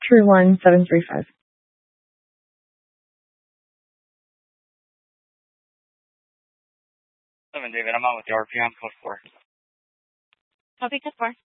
31735. David, I'm out with the RPM code 4. Copy, code 4.